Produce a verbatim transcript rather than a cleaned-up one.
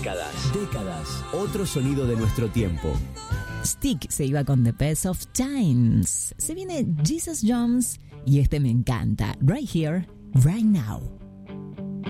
Décadas. Décadas. Otro sonido de nuestro tiempo. Stick se iba con The Best of Times. Se viene Jesus Jones y este me encanta. Right Here, Right Now.